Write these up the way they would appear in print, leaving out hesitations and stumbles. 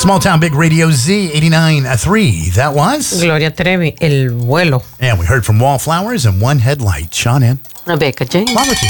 Small Town Big Radio Z89.3. That was Gloria Trevi, El Vuelo. And we heard from Wallflowers and One Headlight. Sean in. Rebecca James. Along with you.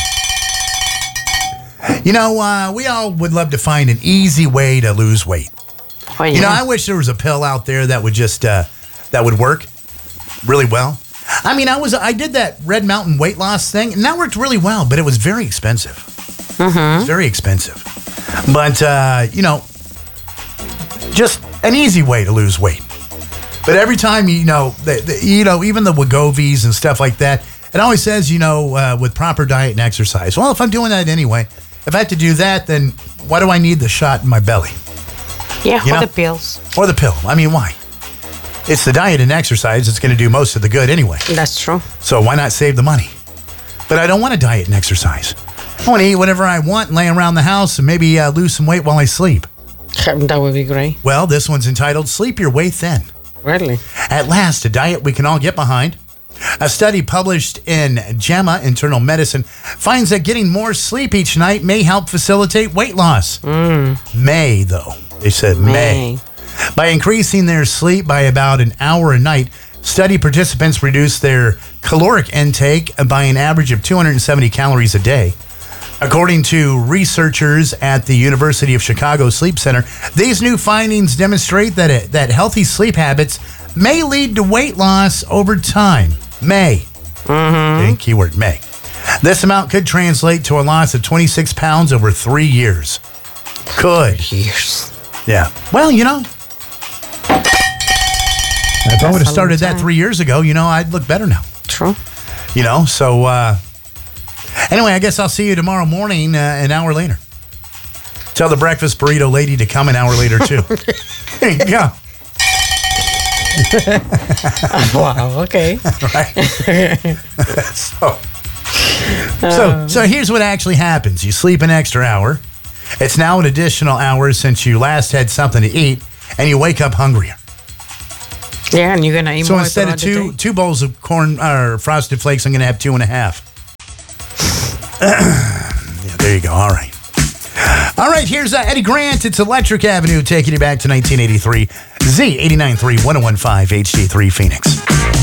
You know, we all would love to find an easy way to lose weight. Oh, yeah. You know, I wish there was a pill out there that would just that would work really well. I mean, I did that Red Mountain weight loss thing, and that worked really well, but it was very expensive. Mm-hmm. It was very expensive. But you know, just an easy way to lose weight. But every time, you know, even the Wegovy's and stuff like that, it always says, you know, with proper diet and exercise. Well, if I'm doing that anyway, if I have to do that, then why do I need the shot in my belly? Yeah, You or know? the pills. Or the pill. I mean, why? It's the diet and exercise that's going to do most of the good anyway. That's true. So why not save the money? But I don't want to diet and exercise. I want to eat whatever I want, lay around the house, and maybe lose some weight while I sleep. That would be great. Well, this one's entitled Sleep Your Way Thin. Really? At last, a diet we can all get behind. A study published in JAMA Internal Medicine finds that getting more sleep each night may help facilitate weight loss. May, though. They said may. By increasing their sleep by about an hour a night, study participants reduced their caloric intake by an average of 270 calories a day. According to researchers at the University of Chicago Sleep Center, these new findings demonstrate that healthy sleep habits may lead to weight loss over time. May. Okay, keyword may. This amount could translate to a loss of 26 pounds over 3 years. Could. Years. Yeah. Well, you know, if I would have started that 3 years ago, you know, I'd look better now. True. You know, so anyway, I guess I'll see you tomorrow morning an hour later. Tell the breakfast burrito lady to come an hour later, too. There you go. Wow, okay. Right? So here's what actually happens. You sleep an extra hour. It's now an additional hour since you last had something to eat, and you wake up hungrier. Yeah, and you're going to eat So more instead of throughout the day. two bowls of corn or Frosted Flakes, I'm going to have 2.5. Yeah, there you go. All right. All right, here's Eddie Grant. It's Electric Avenue taking you back to 1983. Z89.3 1015 HD3 Phoenix.